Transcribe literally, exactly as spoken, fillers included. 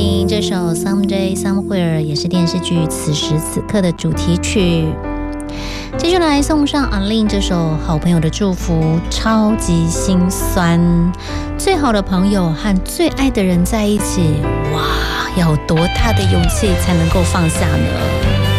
林这首 Someday Somewhere 也是电视剧此时此刻的主题曲。接下来送上 Aline 这首好朋友的祝福，超级心酸。最好的朋友和最爱的人在一起，哇，要有多大的勇气才能够放下呢？